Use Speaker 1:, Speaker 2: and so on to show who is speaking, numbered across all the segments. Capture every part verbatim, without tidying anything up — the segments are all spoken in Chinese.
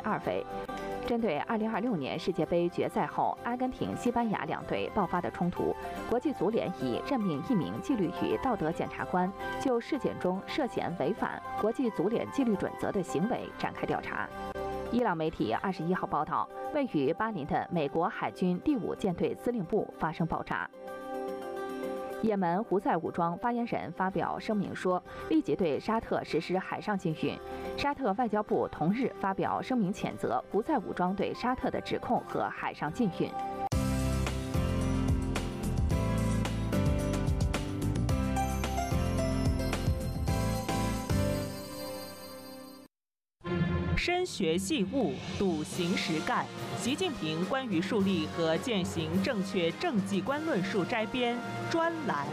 Speaker 1: 二位。针对二零二六年世界杯决赛后阿根廷、西班牙两队爆发的冲突，国际足联已任命一名纪律与道德检察官，就事件中涉嫌违反国际足联纪律准则的行为展开调查。伊朗媒体二十一号报道，位于巴林的美国海军第五舰队司令部发生爆炸。也门胡塞武装发言人发表声明说，立即对沙特实施海上禁运。沙特外交部同日发表声明，谴责胡塞武装对沙特的指控和海上禁运。
Speaker 2: 深学细悟，笃行实干。习近平关于树立和践行正确政绩观论述摘编专栏。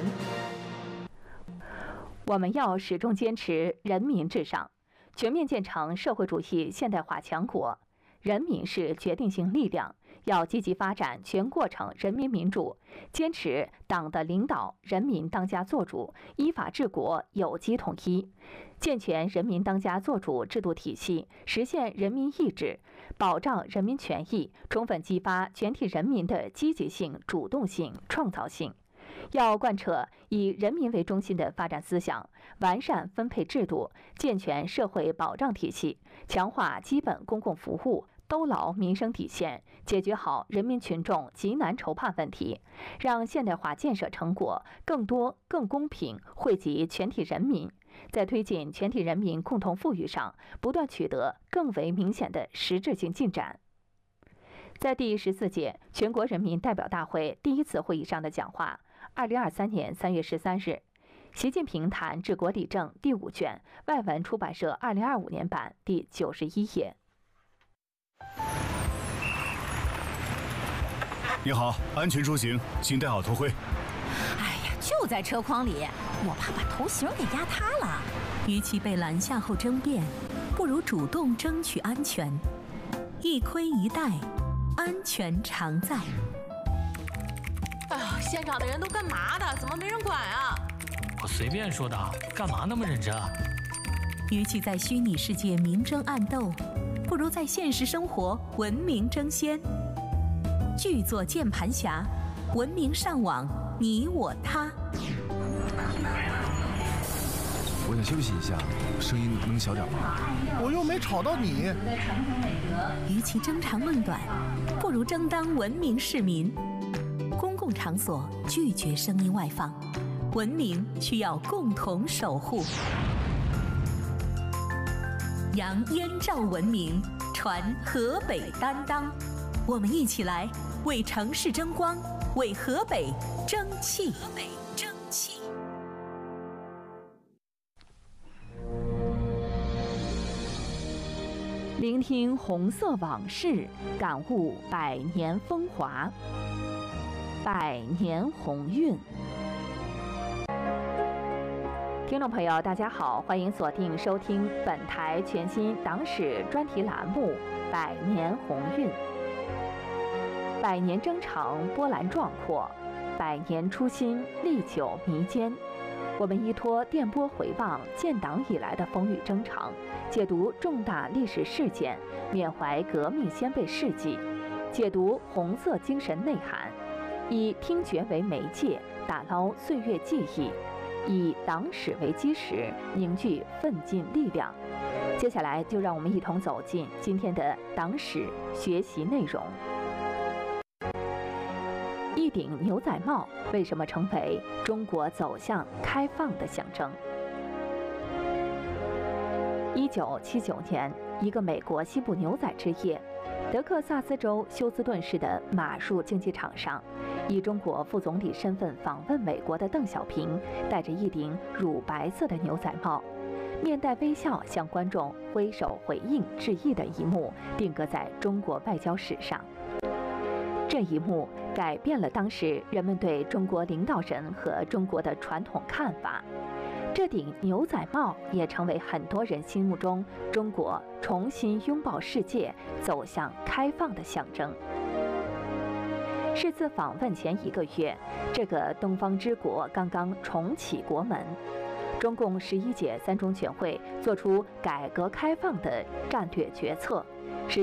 Speaker 1: 我们要始终坚持人民至上，全面建成社会主义现代化强国。人民是决定性力量，要积极发展全过程人民民主，坚持党的领导人民当家作主，依法治国，有机统一，健全人民当家作主制度体系，实现人民意志，保障人民权益，充分激发全体人民的积极性、主动性、创造性。要贯彻以人民为中心的发展思想，完善分配制度，健全社会保障体系，强化基本公共服务，兜牢民生底线，解决好人民群众急难愁盼问题，让现代化建设成果更多、更公平惠及全体人民，在推进全体人民共同富裕上不断取得更为明显的实质性进展。在第十四届全国人民代表大会第一次会议上的讲话，二零二三年三月十三日，习近平谈治国理政第五卷，外文出版社二零二五年版第九十一页。
Speaker 3: 你好，安全出行，请戴好头盔。
Speaker 4: 哎呀，就在车筐里，我怕把头型给压塌了。
Speaker 5: 与其被拦下后争辩，不如主动争取安全。一盔一带，安全常在。
Speaker 6: 哎呀，现场的人都干嘛的？怎么没人管啊？
Speaker 7: 我随便说的，干嘛那么认真啊？
Speaker 5: 与其在虚拟世界明争暗斗，不如在现实生活文明争先。巨作键盘侠，文明上网，你我他。
Speaker 8: 我想休息一下，声音能小点吗？
Speaker 9: 我又没吵到你。
Speaker 5: 与其争长论短，不如争当文明市民。公共场所拒绝声音外放，文明需要共同守护。扬燕赵文明，传河北担当。我们一起来为城市争光，为河北争气。河北争气。
Speaker 1: 聆听红色往事，感悟百年风华，百年鸿运。听众朋友，大家好，欢迎锁定收听本台全新党史专题栏目《百年鸿运》。百年征程波澜壮阔，百年初心历久弥坚。我们依托电波回望建党以来的风雨征程，解读重大历史事件，缅怀革命先辈事迹，解读红色精神内涵，以听觉为媒介，打捞岁月记忆，以党史为基石，凝聚奋进力量。接下来就让我们一同走进今天的党史学习内容。一顶牛仔帽为什么成为中国走向开放的象征？一九七九年，一个美国西部牛仔之夜，德克萨斯州休斯顿市的马术竞技场上，以中国副总理身份访问美国的邓小平，戴着一顶乳白色的牛仔帽，面带微笑向观众挥手回应致意的一幕，定格在中国外交史上。这一幕改变了当时人们对中国领导人和中国的传统看法。这顶牛仔帽也成为很多人心目中中国重新拥抱世界、走向开放的象征。是次访问前一个月，这个东方之国刚刚重启国门。中共十一届三中全会作出改革开放的战略决策，